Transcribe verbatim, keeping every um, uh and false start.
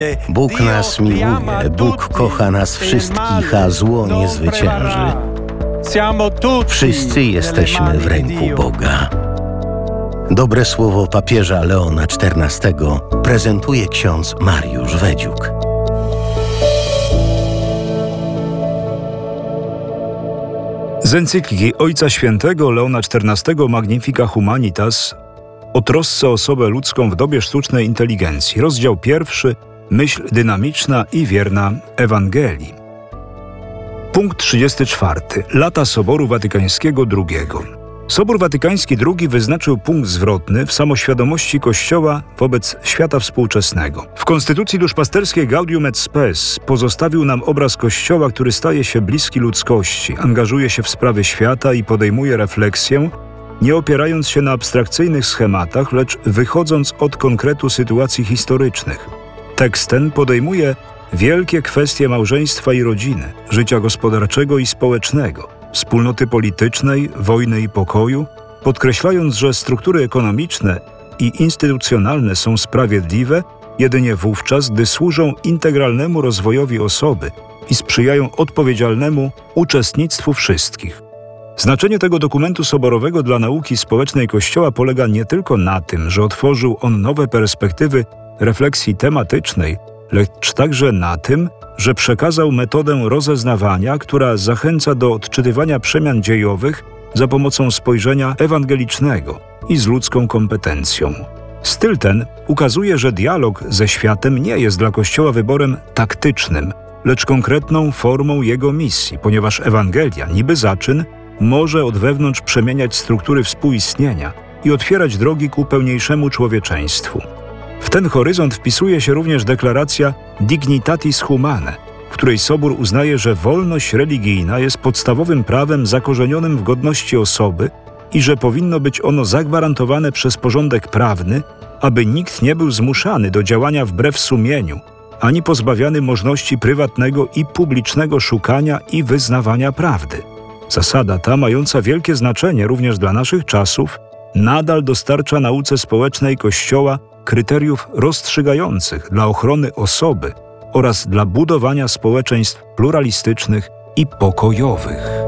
Bóg nas miłuje, Bóg kocha nas wszystkich, a zło nie zwycięży. Wszyscy jesteśmy w ręku Boga. Dobre słowo papieża Leona czternastego prezentuje ksiądz Mariusz Wedziuk. Z encykliki Ojca Świętego Leona czternastego Magnifica Humanitas o trosce o osobę ludzką w dobie sztucznej inteligencji. Rozdział pierwszy. Myśl dynamiczna i wierna Ewangelii. Punkt trzydziesty czwarty. Lata Soboru Watykańskiego drugiego. Sobór Watykański drugi wyznaczył punkt zwrotny w samoświadomości Kościoła wobec świata współczesnego. W konstytucji duszpasterskiej Gaudium et Spes pozostawił nam obraz Kościoła, który staje się bliski ludzkości, angażuje się w sprawy świata i podejmuje refleksję, nie opierając się na abstrakcyjnych schematach, lecz wychodząc od konkretu sytuacji historycznych. Tekst ten podejmuje wielkie kwestie małżeństwa i rodziny, życia gospodarczego i społecznego, wspólnoty politycznej, wojny i pokoju, podkreślając, że struktury ekonomiczne i instytucjonalne są sprawiedliwe jedynie wówczas, gdy służą integralnemu rozwojowi osoby i sprzyjają odpowiedzialnemu uczestnictwu wszystkich. Znaczenie tego dokumentu soborowego dla nauki społecznej Kościoła polega nie tylko na tym, że otworzył on nowe perspektywy refleksji tematycznej, lecz także na tym, że przekazał metodę rozeznawania, która zachęca do odczytywania przemian dziejowych za pomocą spojrzenia ewangelicznego i z ludzką kompetencją. Styl ten ukazuje, że dialog ze światem nie jest dla Kościoła wyborem taktycznym, lecz konkretną formą jego misji, ponieważ Ewangelia, niby zaczyn, może od wewnątrz przemieniać struktury współistnienia i otwierać drogi ku pełniejszemu człowieczeństwu. W ten horyzont wpisuje się również deklaracja Dignitatis Humanae, w której Sobór uznaje, że wolność religijna jest podstawowym prawem zakorzenionym w godności osoby i że powinno być ono zagwarantowane przez porządek prawny, aby nikt nie był zmuszany do działania wbrew sumieniu, ani pozbawiany możliwości prywatnego i publicznego szukania i wyznawania prawdy. Zasada ta, mająca wielkie znaczenie również dla naszych czasów, nadal dostarcza nauce społecznej Kościoła kryteriów rozstrzygających dla ochrony osoby oraz dla budowania społeczeństw pluralistycznych i pokojowych.